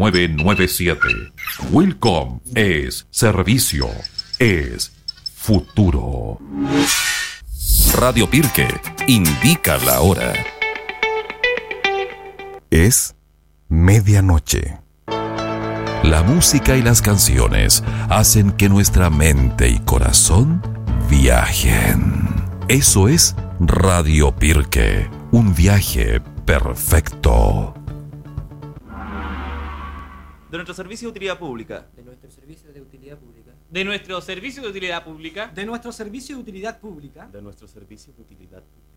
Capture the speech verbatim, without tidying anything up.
nueve nueve siete. Wilcom es servicio, es futuro. Radio Pirque indica la hora. Es medianoche. La música y las canciones hacen que nuestra mente y corazón viajen. Eso es Radio Pirque, un viaje perfecto. De nuestro servicio de utilidad pública. De nuestro servicio de utilidad pública. De nuestro servicio de utilidad pública. De nuestro servicio de utilidad pública. De nuestro servicio de utilidad pública.